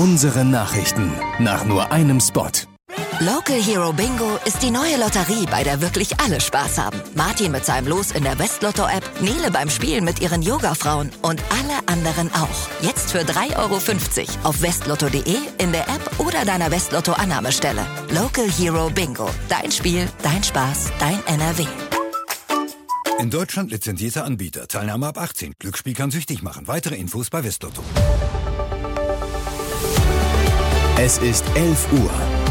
Unsere Nachrichten nach nur einem Spot. Local Hero Bingo ist die neue Lotterie, bei der wirklich alle Spaß haben. Martin mit seinem Los in der Westlotto-App, Nele beim Spielen mit ihren Yoga-Frauen und alle anderen auch. Jetzt für 3,50 € auf westlotto.de, in der App oder deiner Westlotto-Annahmestelle. Local Hero Bingo. Dein Spiel, dein Spaß, dein NRW. In Deutschland lizenzierter Anbieter. Teilnahme ab 18. Glücksspiel kann süchtig machen. Weitere Infos bei Westlotto. Es ist 11 Uhr.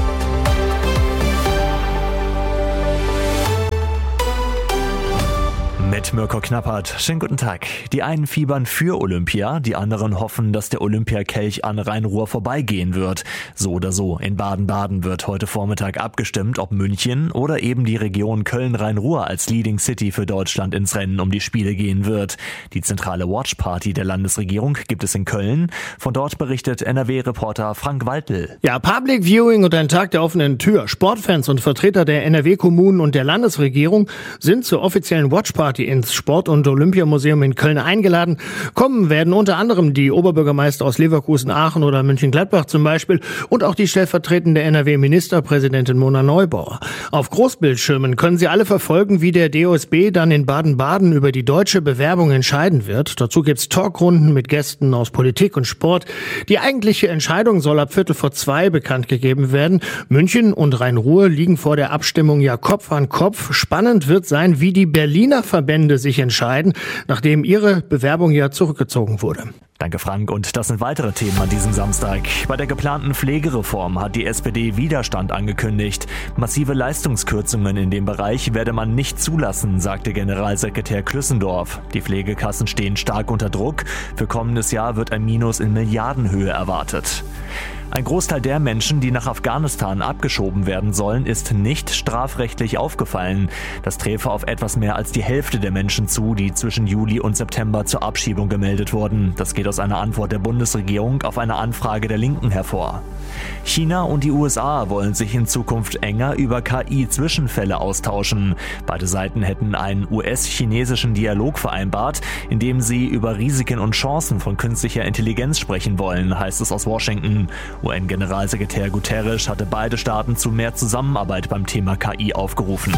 Mit Mirko Knappert. Schönen guten Tag. Die einen fiebern für Olympia, die anderen hoffen, dass der Olympiakelch an Rhein-Ruhr vorbeigehen wird. So oder so, in Baden-Baden wird heute Vormittag abgestimmt, ob München oder eben die Region Köln-Rhein-Ruhr als Leading City für Deutschland ins Rennen um die Spiele gehen wird. Die zentrale Watchparty der Landesregierung gibt es in Köln. Von dort berichtet NRW-Reporter Frank Waldl. Ja, Public Viewing und ein Tag der offenen Tür. Sportfans und Vertreter der NRW-Kommunen und der Landesregierung sind zur offiziellen Watchparty ins Sport- und Olympiamuseum in Köln eingeladen. Kommen werden unter anderem die Oberbürgermeister aus Leverkusen, Aachen oder Mönchengladbach zum Beispiel und auch die stellvertretende NRW-Ministerpräsidentin Mona Neubauer. Auf Großbildschirmen können Sie alle verfolgen, wie der DOSB dann in Baden-Baden über die deutsche Bewerbung entscheiden wird. Dazu gibt's Talkrunden mit Gästen aus Politik und Sport. Die eigentliche Entscheidung soll ab 1:45 bekannt gegeben werden. München und Rhein-Ruhr liegen vor der Abstimmung ja Kopf an Kopf. Spannend wird sein, wie die Berliner Verbände sich entscheiden, nachdem ihre Bewerbung ja zurückgezogen wurde. Danke, Frank. Und das sind weitere Themen an diesem Samstag. Bei der geplanten Pflegereform hat die SPD Widerstand angekündigt. Massive Leistungskürzungen in dem Bereich werde man nicht zulassen, sagte Generalsekretär Klüssendorf. Die Pflegekassen stehen stark unter Druck. Für kommendes Jahr wird ein Minus in Milliardenhöhe erwartet. Ein Großteil der Menschen, die nach Afghanistan abgeschoben werden sollen, ist nicht strafrechtlich aufgefallen. Das träfe auf etwas mehr als die Hälfte der Menschen zu, die zwischen Juli und September zur Abschiebung gemeldet wurden. Das geht aus einer Antwort der Bundesregierung auf eine Anfrage der Linken hervor. China und die USA wollen sich in Zukunft enger über KI-Zwischenfälle austauschen. Beide Seiten hätten einen US-chinesischen Dialog vereinbart, in dem sie über Risiken und Chancen von künstlicher Intelligenz sprechen wollen, heißt es aus Washington. UN-Generalsekretär Guterres hatte beide Staaten zu mehr Zusammenarbeit beim Thema KI aufgerufen.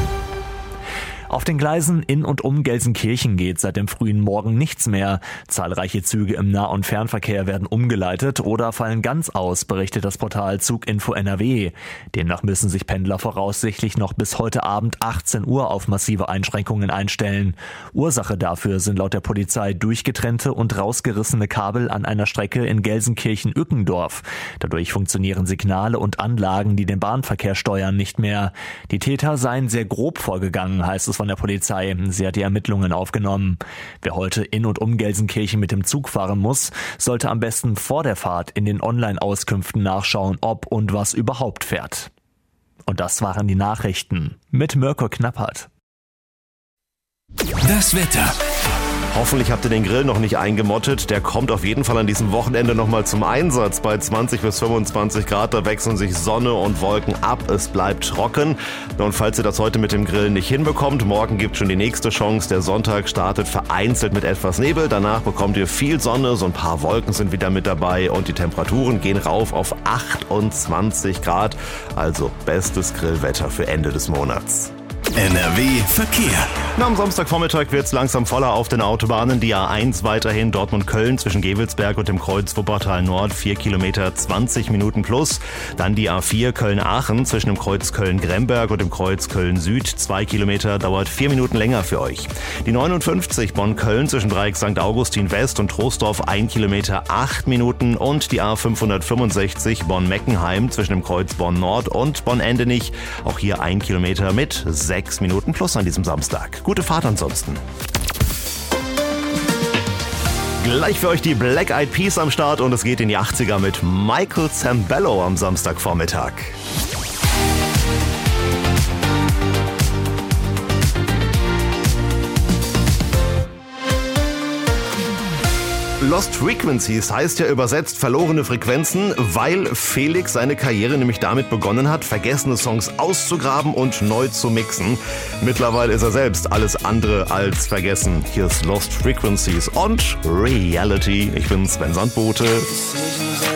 Auf den Gleisen in und um Gelsenkirchen geht seit dem frühen Morgen nichts mehr. Zahlreiche Züge im Nah- und Fernverkehr werden umgeleitet oder fallen ganz aus, berichtet das Portal Zuginfo NRW. Demnach müssen sich Pendler voraussichtlich noch bis heute Abend 18 Uhr auf massive Einschränkungen einstellen. Ursache dafür sind laut der Polizei durchgetrennte und rausgerissene Kabel an einer Strecke in Gelsenkirchen-Ückendorf. Dadurch funktionieren Signale und Anlagen, die den Bahnverkehr steuern, nicht mehr. Die Täter seien sehr grob vorgegangen, heißt es von der Polizei. Sie hat die Ermittlungen aufgenommen. Wer heute in und um Gelsenkirchen mit dem Zug fahren muss, sollte am besten vor der Fahrt in den Online-Auskünften nachschauen, ob und was überhaupt fährt. Und das waren die Nachrichten mit Mirko Knappert. Das Wetter. Hoffentlich habt ihr den Grill noch nicht eingemottet. Der kommt auf jeden Fall an diesem Wochenende nochmal zum Einsatz. Bei 20 bis 25 Grad, da wechseln sich Sonne und Wolken ab. Es bleibt trocken. Und falls ihr das heute mit dem Grill nicht hinbekommt, morgen gibt schon die nächste Chance. Der Sonntag startet vereinzelt mit etwas Nebel. Danach bekommt ihr viel Sonne, so ein paar Wolken sind wieder mit dabei und die Temperaturen gehen rauf auf 28 Grad. Also bestes Grillwetter für Ende des Monats. NRW Verkehr. Am Samstagvormittag wird es langsam voller auf den Autobahnen. Die A1 weiterhin Dortmund-Köln zwischen Gevelsberg und dem Kreuz Wuppertal Nord 4 Kilometer 20 Minuten plus. Dann die A4 Köln-Aachen zwischen dem Kreuz Köln-Gremberg und dem Kreuz Köln-Süd 2 Kilometer, dauert 4 Minuten länger für euch. Die 59 Bonn-Köln zwischen Dreieck St. Augustin West und Troisdorf 1 Kilometer 8 Minuten und die A565 Bonn-Meckenheim zwischen dem Kreuz Bonn-Nord und Bonn-Endenich. Auch hier 1 Kilometer mit 6 Minuten plus an diesem Samstag. Gute Fahrt ansonsten. Gleich für euch die Black Eyed Peas am Start und es geht in die 80er mit Michael Zambello am Samstagvormittag. Lost Frequencies heißt ja übersetzt verlorene Frequenzen, weil Felix seine Karriere nämlich damit begonnen hat, vergessene Songs auszugraben und neu zu mixen. Mittlerweile ist er selbst alles andere als vergessen. Hier ist Lost Frequencies und Reality. Ich bin Sven Sandbote.